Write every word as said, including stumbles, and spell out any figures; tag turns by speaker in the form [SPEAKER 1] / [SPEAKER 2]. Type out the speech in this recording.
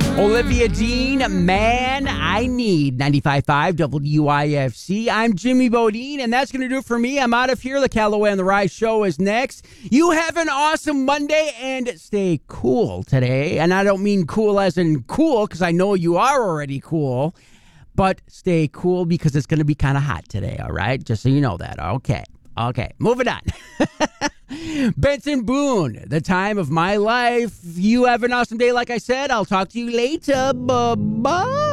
[SPEAKER 1] Olivia Dean, Man I Need, ninety-five point five W I F C. I'm Jimmy Bodine, and that's going to do it for me. I'm out of here. The Callaway and the Rye Show is next. You have an awesome Monday, and stay cool today. And I don't mean cool as in cool, because I know you are already cool, but stay cool because it's going to be kind of hot today, all right? Just so you know that. Okay. Okay. Moving on. Benson Boone, the time of my life. You have an awesome day. Like I said, I'll talk to you later. Bye-bye.